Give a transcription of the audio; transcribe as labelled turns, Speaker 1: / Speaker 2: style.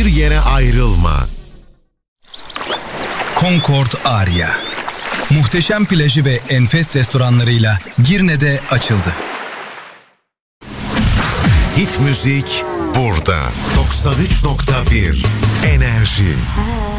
Speaker 1: Bir yere ayrılma.
Speaker 2: Concord Aria. Muhteşem plajı ve enfes restoranlarıyla Girne'de açıldı.
Speaker 1: Hit müzik burada. 93.1 Enerji.